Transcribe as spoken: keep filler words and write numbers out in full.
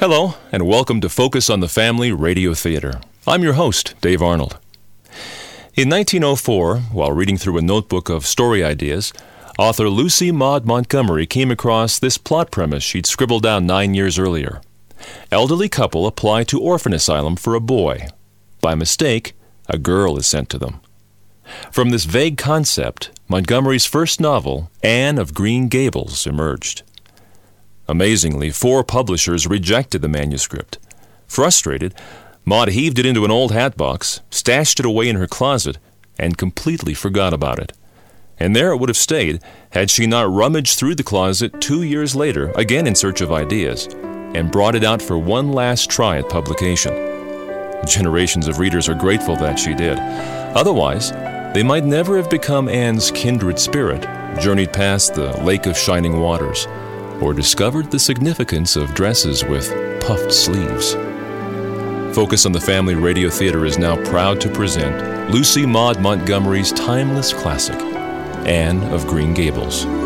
Hello, and welcome to Focus on the Family Radio Theater. I'm your host, Dave Arnold. In nineteen oh four, while reading through a notebook of story ideas, author Lucy Maud Montgomery came across this plot premise she'd scribbled down nine years earlier. Elderly couple apply to orphan asylum for a boy. By mistake, a girl is sent to them. From this vague concept, Montgomery's first novel, Anne of Green Gables, emerged. Amazingly, four publishers rejected the manuscript. Frustrated, Maud heaved it into an old hat box, stashed it away in her closet, and completely forgot about it. And there it would have stayed had she not rummaged through the closet two years later, again in search of ideas, and brought it out for one last try at publication. Generations of readers are grateful that she did. Otherwise, they might never have become Anne's kindred spirit, journeyed past the Lake of Shining Waters, or discovered the significance of dresses with puffed sleeves. Focus on the Family Radio Theater is now proud to present Lucy Maud Montgomery's timeless classic, Anne of Green Gables.